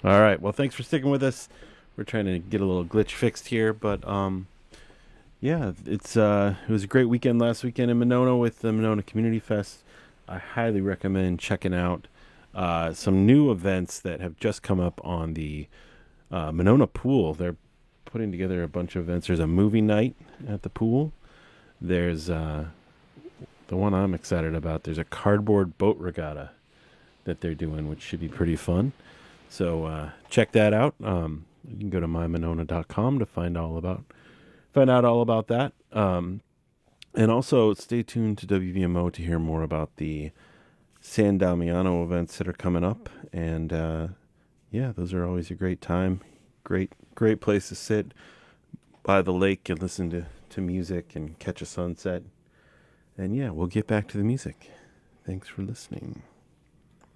All right. Well, thanks for sticking with us. We're trying to get a little glitch fixed here, but yeah, it was a great weekend last weekend in Monona with the Monona Community Fest. I highly recommend checking out some new events that have just come up on the Monona Pool. They're putting together a bunch of events. There's a movie night at the pool. There's the one I'm excited about. There's a cardboard boat regatta that they're doing, which should be pretty fun. So check that out. You can go to mymonona.com to find out all about that. And also stay tuned to WVMO to hear more about the San Damiano events that are coming up. And yeah, those are always a great time. Great place to sit by the lake and listen to music and catch a sunset. And yeah, we'll get back to the music. Thanks for listening.